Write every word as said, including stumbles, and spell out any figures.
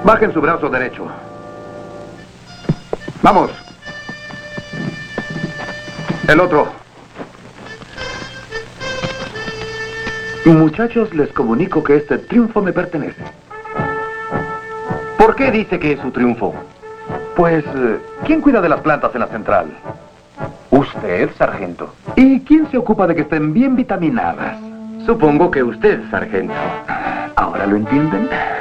Bajen su brazo derecho. Vamos. El otro. Muchachos, les comunico que este triunfo me pertenece. ¿Por qué dice que es su triunfo? Pues, ¿quién cuida de las plantas en la central? Usted, sargento. ¿Y quién se ocupa de que estén bien vitaminadas? Supongo que usted, sargento. ¿Ahora lo entienden?